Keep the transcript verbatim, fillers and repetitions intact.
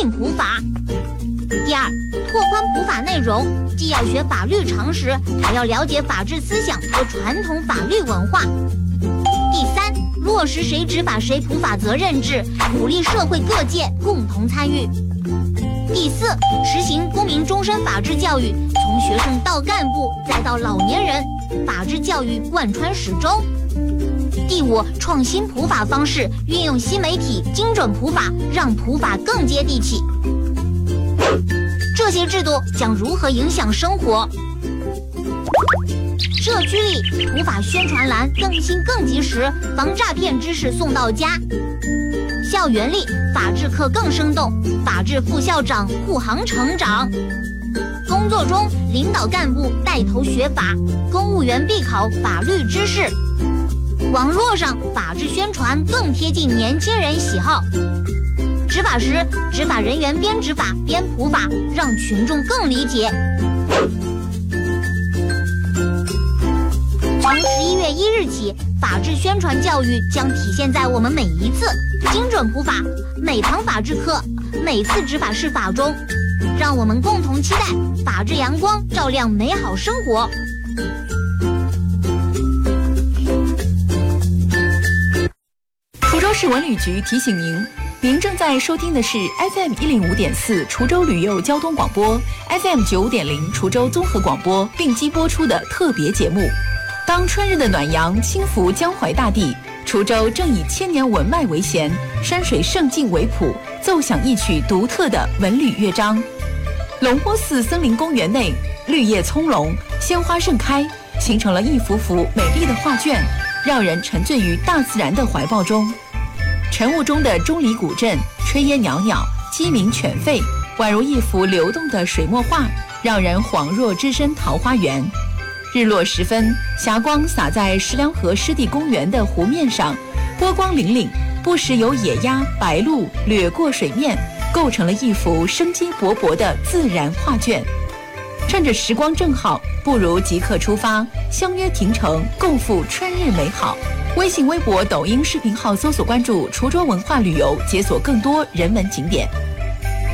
进普法。第二，拓宽普法内容，既要学法律常识，还要了解法治思想和传统法律文化。第三，落实谁执法谁普法责任制，鼓励社会各界共同参与。第四，实行公民终身法治教育，从学生到干部再到老年人，法治教育贯穿始终。第五，创新普法方式，运用新媒体精准普法，让普法更接地气。这些制度将如何影响生活？社区里普法宣传栏更新更及时，防诈骗知识送到家。校园里法治课更生动，法治副校长护航成长。工作中领导干部带头学法，公务员必考法律知识。网络上法治宣传更贴近年轻人喜好。执法时，执法人员边执法边普法，让群众更理解。从十一月一日起，法治宣传教育将体现在我们每一次精准普法、每堂法治课、每次执法释法中。让我们共同期待法治阳光照亮美好生活。 滁州市文旅局提醒您，您正在收听的是 F M 一零五点四滁州旅游交通广播 ，F M 九五点零滁州综合广播并机播出的特别节目。当春日的暖阳轻拂江淮大地，滁州正以千年文脉为弦，山水胜境为谱，奏响一曲独特的文旅乐章。龙坡寺森林公园内，绿叶葱茏，鲜花盛开，形成了一幅幅美丽的画卷，让人沉醉于大自然的怀抱中。晨雾中的钟离古镇，炊烟袅袅，鸡鸣犬吠，宛如一幅流动的水墨画，让人恍若置身桃花源。日落时分，霞光洒在石梁河湿地公园的湖面上，波光粼粼，不时有野鸭、白鹭掠过水面，构成了一幅生机勃勃的自然画卷。趁着时光正好，不如即刻出发，相约亭城，共赴春日美好。微信、微博、抖音视频号搜索关注滁州文化旅游，解锁更多人文景点。